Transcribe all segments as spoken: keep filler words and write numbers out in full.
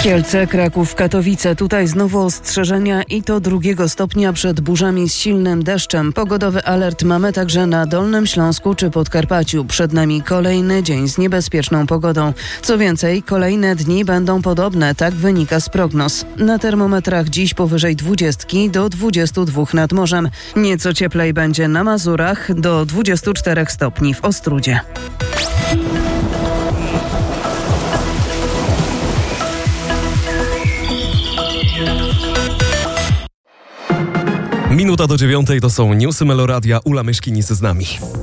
Kielce, Kraków, Katowice. Tutaj znowu ostrzeżenia i to drugiego stopnia przed burzami z silnym deszczem. Pogodowy alert mamy także na Dolnym Śląsku czy Podkarpaciu. Przed nami kolejny dzień z niebezpieczną pogodą. Co więcej, kolejne dni będą podobne, tak wynika z prognoz. Na termometrach dziś powyżej dwudziestki do dwudziestu dwóch nad morzem. Nieco cieplej będzie na Mazurach, do dwudziestu czterech stopni w Ostródzie. Minuta do dziewiątej, to są newsy Meloradia. Ula Myszkinis z nami.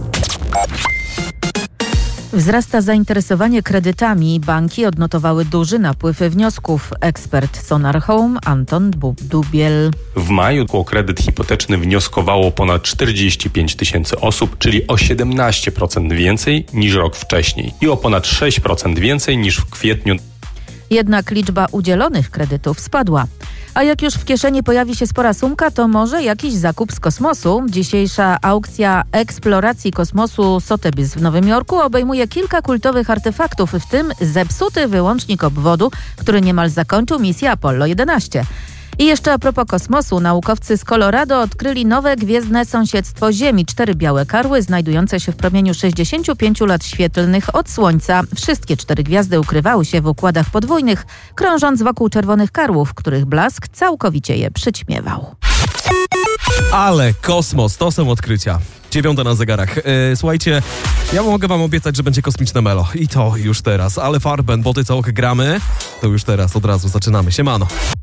Wzrasta zainteresowanie kredytami. Banki odnotowały duży napływ wniosków. Ekspert Sonar Home Anton Dubiel. W maju o kredyt hipoteczny wnioskowało ponad czterdzieści pięć tysięcy osób, czyli o siedemnaście procent więcej niż rok wcześniej i o ponad sześć procent więcej niż w kwietniu. Jednak liczba udzielonych kredytów spadła. A jak już w kieszeni pojawi się spora sumka, to może jakiś zakup z kosmosu. Dzisiejsza aukcja eksploracji kosmosu Sotheby's w Nowym Jorku obejmuje kilka kultowych artefaktów, w tym zepsuty wyłącznik obwodu, który niemal zakończył misję Apollo jedenaście. I jeszcze a propos kosmosu, naukowcy z Colorado odkryli nowe gwiezdne sąsiedztwo Ziemi. Cztery białe karły znajdujące się w promieniu sześćdziesięciu pięciu lat świetlnych od Słońca. Wszystkie cztery gwiazdy ukrywały się w układach podwójnych, krążąc wokół czerwonych karłów, których blask całkowicie je przyćmiewał. Ale kosmos, to są odkrycia. Dziewiąta na zegarach. Yy, słuchajcie, ja mogę wam obiecać, że będzie kosmiczne melo. I to już teraz. Ale Farben, Boty Całk gramy. To już teraz, od razu zaczynamy. Siemano.